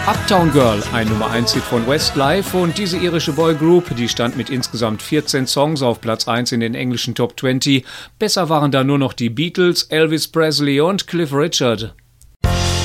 Uptown Girl, ein Nummer-1-Hit von Westlife, und diese irische Boygroup, die stand mit insgesamt 14 Songs auf Platz 1 in den englischen Top 20. Besser waren da nur noch die Beatles, Elvis Presley und Cliff Richard.